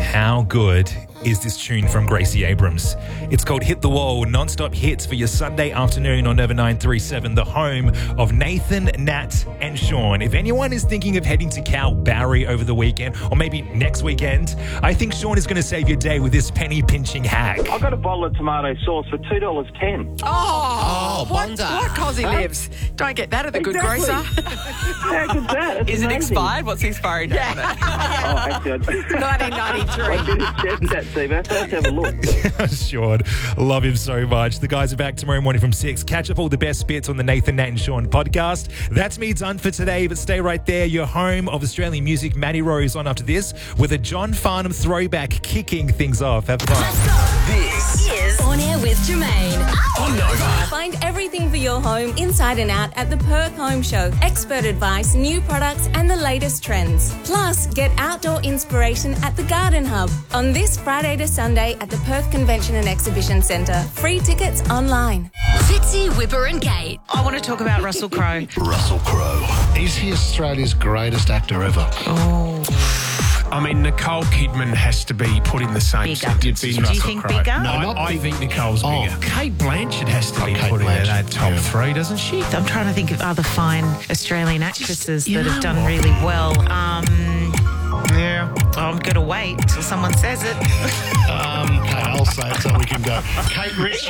How good is this tune from Gracie Abrams? It's called Hit the Wall, non-stop hits for your Sunday afternoon on Nova 937, the home of Nathan, Nat and Sean. If anyone is thinking of heading to Kalbarri over the weekend, or maybe next weekend, I think Sean is going to save your day with this penny pinching hack. I got a bottle of tomato sauce for $2.10. What Cosy lives? Don't get that at the Good Grocer. How good's that? Is it expired? What's the expiry date on it? Actually, 1993. I didn't check that, Steve. Let's have a look. Sean, love him so much. The guys are back tomorrow morning from 6. Catch up all the best bits on the Nathan, Nat and Sean podcast. That's me done for today, but stay right there. Your home of Australian music. Maddie Rose on after this with a John Farnham throwback kicking things off. Have fun. This is On Air with Jermaine. On Nova. Find everything for your home inside and out at the Perth Home Show. Expert advice, new products and the latest trends. Plus, get outdoor inspiration at the Garden Hub on this Friday to Sunday at the Perth Convention and Exhibition Centre. Free tickets online. Fitzy, Whipper and Kate. I want to talk about Russell Crowe. Russell Crowe. Is he Australia's greatest actor ever? I mean, Nicole Kidman has to be put in the same Bigger. sentence Do as you Russell think Crowe. bigger? No, I think Nicole's bigger. Kate Blanchett has to be Kate put in Blanchett, that top yeah. 3, doesn't she? I'm trying to think of other fine Australian actresses that have done really well. Yeah. I'm going to wait till someone says it. Okay, I'll say it so we can go. Kate Ritchie.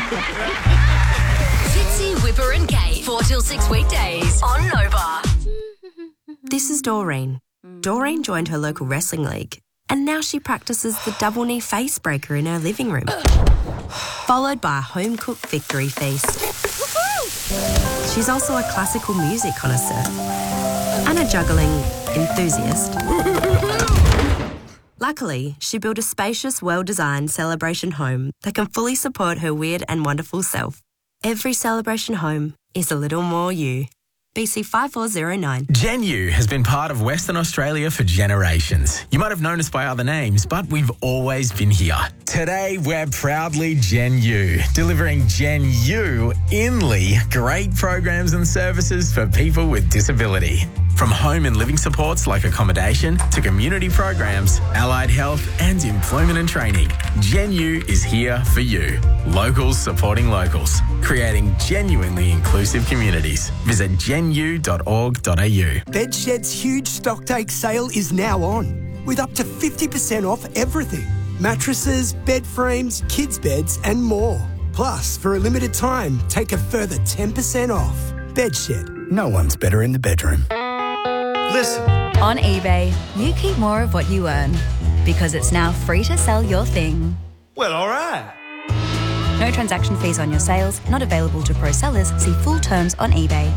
Fitzy, Whipper and Kate. 4 till 6 weekdays on Nova. This is Doreen. Doreen joined her local wrestling league and now she practices the double knee face breaker in her living room, followed by a home-cooked victory feast. She's also a classical music connoisseur and a juggling enthusiast. Luckily, she built a spacious, well-designed celebration home that can fully support her weird and wonderful self. Every celebration home is a little more you. BC 5409. Gen U has been part of Western Australia for generations. You might have known us by other names, but we've always been here. Today, we're proudly Gen U, delivering Gen U inly great programs and services for people with disability. From home and living supports like accommodation to community programs, allied health and employment and training, Gen U is here for you. Locals supporting locals, creating genuinely inclusive communities. Visit genu.org.au. Bedshed's huge stocktake sale is now on, with up to 50% off everything. Mattresses, bed frames, kids' beds and more. Plus, for a limited time, take a further 10% off. Bedshed. No one's better in the bedroom. Listen. On eBay, you keep more of what you earn because it's now free to sell your thing. Well, all right. No transaction fees on your sales, not available to pro sellers. See full terms on eBay.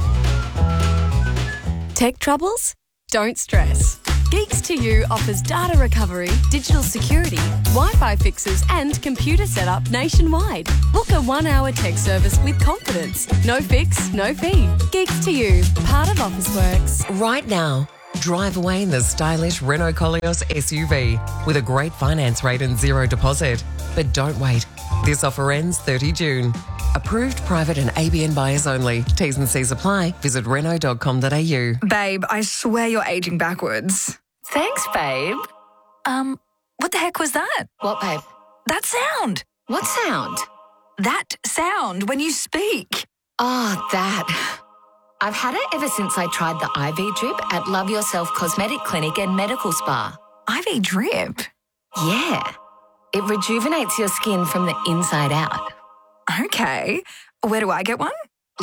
Tech troubles? Don't stress. Geeks to You offers data recovery, digital security, Wi-Fi fixes and computer setup nationwide. Book a 1-hour tech service with confidence. No fix, no fee. Geeks to You, part of Officeworks. Right now, drive away in the stylish Renault Koleos SUV with a great finance rate and zero deposit. But don't wait. This offer ends 30 June. Approved private and ABN buyers only. T's and C's apply. Visit Renault.com.au. Babe, I swear you're aging backwards. Thanks, babe. What the heck was that? What, babe? That sound. What sound? That sound when you speak. Oh, that. I've had it ever since I tried the IV drip at Love Yourself Cosmetic Clinic and Medical Spa. IV drip? Yeah. It rejuvenates your skin from the inside out. Okay. Where do I get one?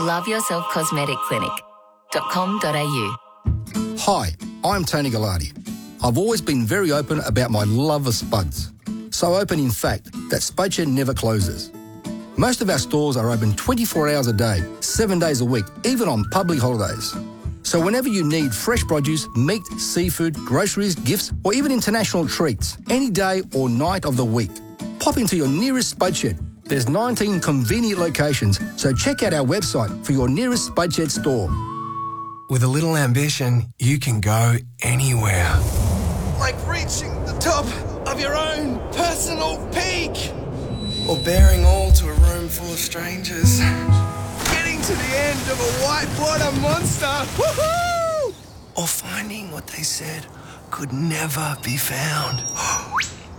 LoveYourselfCosmeticClinic.com.au. Hi, I'm Tony Gallardi. I've always been very open about my love of spuds. So open, in fact, that Spudshed never closes. Most of our stores are open 24 hours a day, 7 days a week, even on public holidays. So whenever you need fresh produce, meat, seafood, groceries, gifts, or even international treats, any day or night of the week, pop into your nearest Spudshed. There's 19 convenient locations, so check out our website for your nearest Spudshed store. With a little ambition, you can go anywhere. Like reaching the top of your own personal peak. Or bearing all to a room full of strangers. Getting to the end of a whitewater monster. Woohoo! Or finding what they said could never be found.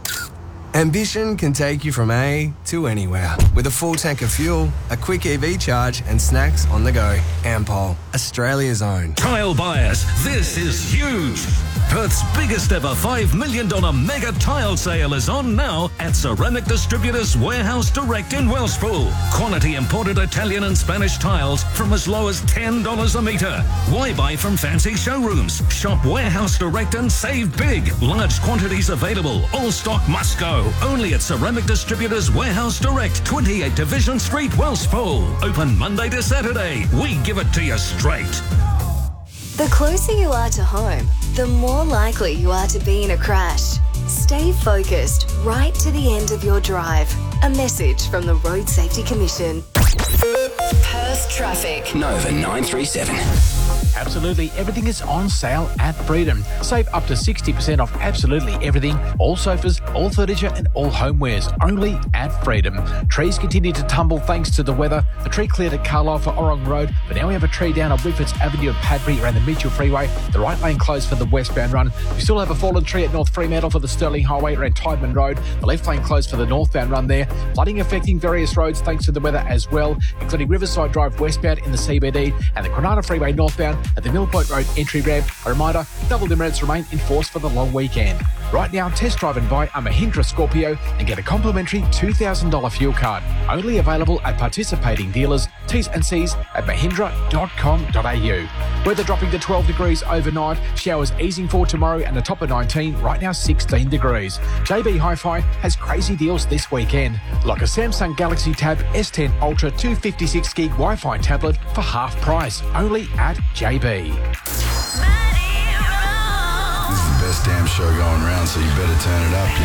Ambition can take you from A to anywhere. With a full tank of fuel, a quick EV charge, and snacks on the go. Ampol, Australia's own. Tile buyers, this is huge. Perth's biggest ever $5 million mega tile sale is on now at Ceramic Distributors Warehouse Direct in Wellspool. Quality imported Italian and Spanish tiles from as low as $10 a metre. Why buy from fancy showrooms? Shop Warehouse Direct and save big. Large quantities available. All stock must go. Only at Ceramic Distributors Warehouse Direct, 28 Division Street, Wellspool. Open Monday to Saturday. We give it to you straight. The closer you are to home, the more likely you are to be in a crash. Stay focused right to the end of your drive. A message from the Road Safety Commission. Perth traffic. Nova 937. Absolutely everything is on sale at Freedom. Save up to 60% off absolutely everything, all sofas, all furniture and all homewares, only at Freedom. Trees continue to tumble thanks to the weather. The tree cleared at Carlisle for Orong Road, but now we have a tree down on Whitfords Avenue and Padbury around the Mitchell Freeway. The right lane closed for the westbound run. We still have a fallen tree at North Fremantle for the Stirling Highway around Tideman Road. The left lane closed for the northbound run there. Flooding affecting various roads thanks to the weather as well, including Riverside Drive westbound in the CBD and the Granada Freeway northbound at the Millpoint Road entry ramp. A reminder, double limits remain in force for the long weekend. Right now, test drive and buy a Mahindra Scorpio and get a complimentary $2,000 fuel card. Only available at participating dealers. T's and C's at mahindra.com.au. Weather dropping to 12 degrees overnight. Showers easing for tomorrow and a top of 19. Right now, 16 degrees. JB Hi-Fi has crazy deals this weekend, like a Samsung Galaxy Tab S10 Ultra 256 gig Wi-Fi tablet for half price. Only at JB. This is the best damn show going around, so you better turn it up.